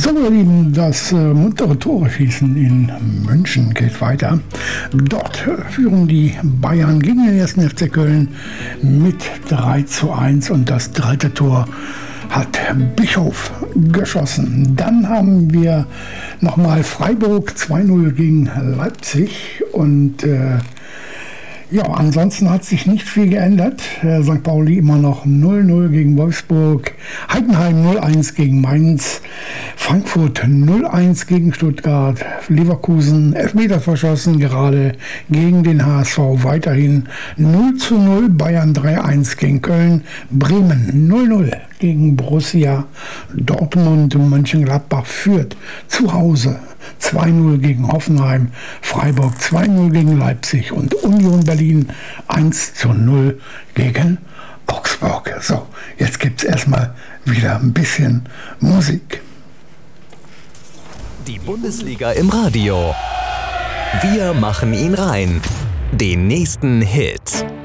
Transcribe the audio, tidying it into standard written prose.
So, ihr Lieben, das muntere Tore-Schießen in München geht weiter. Dort führen die Bayern gegen den 1. FC Köln mit 3:1 und das dritte Tor hat Bischof geschossen. Dann haben wir nochmal Freiburg 2:0 gegen Leipzig und ja, ansonsten hat sich nicht viel geändert. St. Pauli immer noch 0:0 gegen Wolfsburg, Heidenheim 0:1 gegen Mainz, Frankfurt 0:1 gegen Stuttgart, Leverkusen Elfmeter verschossen gerade gegen den HSV, weiterhin 0:0, Bayern 3:1 gegen Köln, Bremen 0:0 gegen Borussia Dortmund, Mönchengladbach führt zu Hause 2:0 gegen Hoffenheim, Freiburg 2:0 gegen Leipzig und Union Berlin 1:0 gegen Augsburg. So, jetzt gibt es erstmal wieder ein bisschen Musik. Die Bundesliga im Radio. Wir machen ihn rein. Den nächsten Hit.